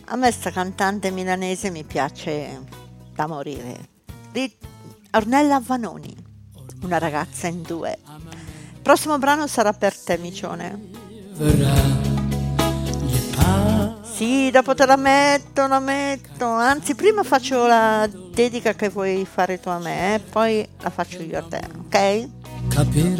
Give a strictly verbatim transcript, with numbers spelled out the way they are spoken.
A me sta cantante milanese mi piace da morire. Di Ornella Vanoni, Una ragazza in due. Il prossimo brano sarà per te, Micione. Sì, dopo te la metto, la metto. Anzi, prima faccio la dedica che vuoi fare tu a me, eh? Poi la faccio io a te, ok? Capire